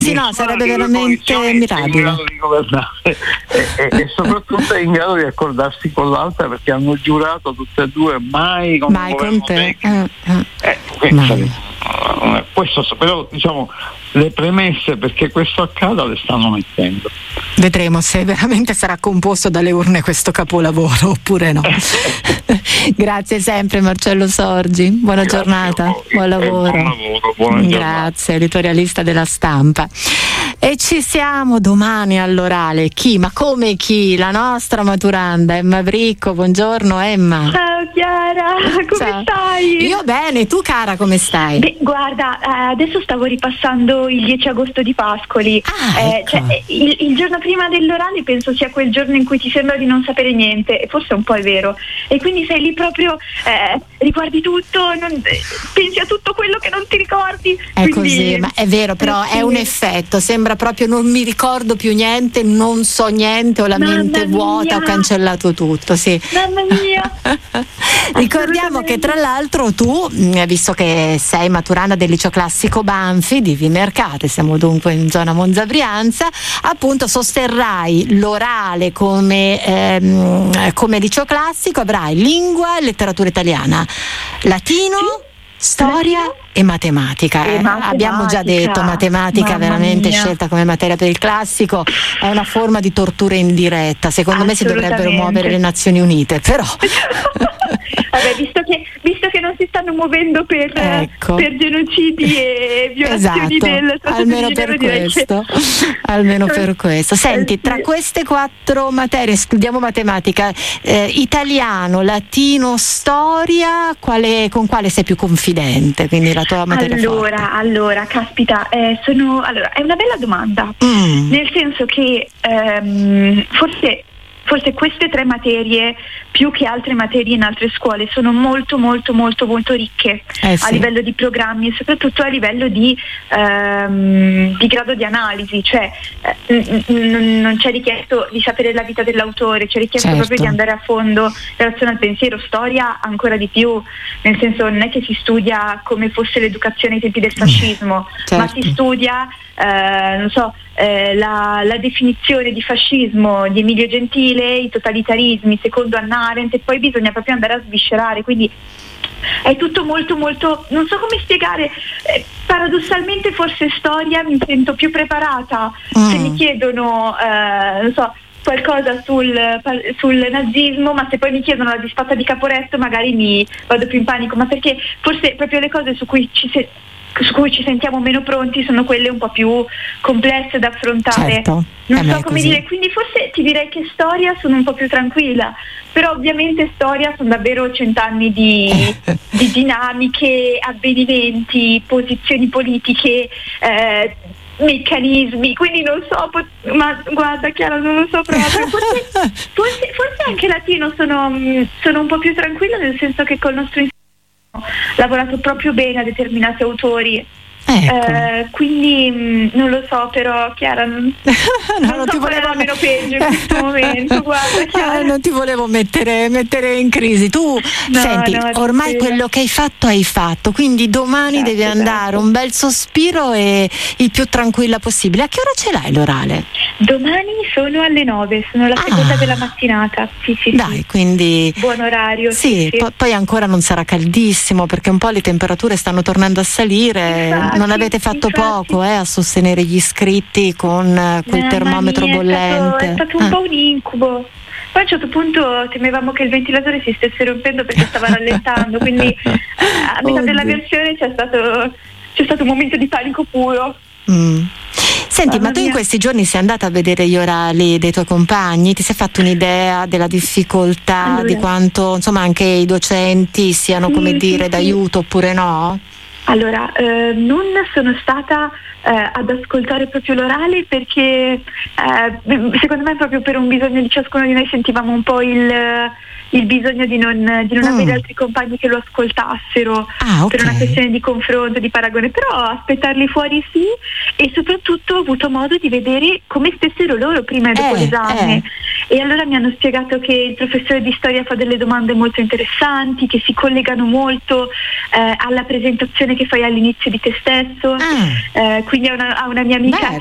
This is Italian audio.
Sì, no, sarebbe veramente mirabile. In grado di governare e soprattutto è in grado di accordarsi con l'altra, perché hanno giurato tutte e due mai con te. Questo, però diciamo le premesse perché questo accada le stanno mettendo. Vedremo se veramente sarà composto dalle urne questo capolavoro oppure no. Grazie sempre Marcello Sorgi, buona giornata, buon lavoro. Buona Grazie, editorialista della Stampa. E ci siamo domani all'orale. Chi? Ma come chi? La nostra maturanda Emma Bricco. Buongiorno Emma. Ciao Chiara, come stai? Io bene, tu cara come stai? Beh, guarda, adesso stavo ripassando il 10 agosto di Pascoli. Ecco. Cioè, il giorno prima dell'orale penso sia quel giorno in cui ti sembra di non sapere niente, e forse un po' è vero, e quindi sei lì proprio, riguardi tutto, pensi a tutto quello che non ti ricordi. È quindi, così, ma è vero, però è un effetto, sembra proprio non mi ricordo più niente, non so niente, ho la mente vuota, ho cancellato tutto, sì. Mamma mia. Ricordiamo che tra l'altro tu, visto che sei maturanda del liceo classico Banfi di Vimercate, siamo dunque in zona Monza Brianza, appunto sosterrai l'orale come liceo classico, avrai lingua e letteratura italiana, latino, storia e matematica. Abbiamo già detto, matematica veramente scelta come materia per il classico è una forma di tortura indiretta, secondo me si dovrebbero muovere le Nazioni Unite, però vabbè, visto che non si stanno muovendo per genocidi e violazioni del almeno per questo almeno per questo. Senti, tra queste 4 materie, escludiamo matematica, italiano, latino, storia, con quale sei più confidente? Quindi la tua materia forte. Allora, caspita, è una bella domanda, nel senso che forse queste 3 materie, più che altre materie in altre scuole, sono molto molto molto molto ricche a livello di programmi e soprattutto a livello di grado di analisi, cioè non c'è richiesto di sapere la vita dell'autore, c'è richiesto proprio di andare a fondo in relazione al pensiero. Storia ancora di più, nel senso non è che si studia come fosse l'educazione ai tempi del fascismo, ma si studia la definizione di fascismo di Emilio Gentile, i totalitarismi secondo Hannah Arendt, e poi bisogna proprio andare a sviscerare, quindi è tutto molto molto, non so come spiegare, paradossalmente forse storia mi sento più preparata se mi chiedono qualcosa sul nazismo, ma se poi mi chiedono la disfatta di Caporetto magari mi vado più in panico, ma perché forse proprio le cose su cui ci sentiamo meno pronti sono quelle un po' più complesse da affrontare. Non so come dire, quindi forse ti direi che storia sono un po' più tranquilla, però ovviamente storia sono davvero 100 anni di dinamiche, avvenimenti, posizioni politiche, meccanismi, quindi non so, ma guarda Chiara, non lo so, però forse anche latino sono un po' più tranquilla, nel senso che col nostro ho lavorato proprio bene a determinati autori. Quindi non lo so, però Chiara non ti volevo meno peggio in questo momento, guarda Chiara. Non ti volevo mettere in crisi. Tu senti, ormai quello che hai fatto, quindi domani devi andare un bel sospiro e il più tranquilla possibile. A che ora ce l'hai l'orale? Domani sono alle 9, sono la seconda della mattinata. Sì. Dai, quindi buon orario. Sì. Poi ancora non sarà caldissimo, perché un po' le temperature stanno tornando a salire. Non avete fatto poco a sostenere gli iscritti con quel termometro bollente. È stato un po' un incubo. Poi a un certo punto temevamo che il ventilatore si stesse rompendo perché stava rallentando, quindi a metà della versione c'è stato un momento di panico puro. Senti, ma tu in questi giorni sei andata a vedere gli orali dei tuoi compagni? Ti sei fatto un'idea della difficoltà, di quanto insomma anche i docenti siano d'aiuto oppure no? Allora, non sono stata ad ascoltare proprio l'orale perché secondo me proprio per un bisogno di ciascuno di noi sentivamo un po' il bisogno di non avere altri compagni che lo ascoltassero per una questione di confronto, di paragone, però aspettarli fuori sì, e soprattutto ho avuto modo di vedere come stessero loro prima e dopo l'esame e allora mi hanno spiegato che il professore di storia fa delle domande molto interessanti che si collegano molto alla presentazione che fai all'inizio di te stesso, quindi a una mia amica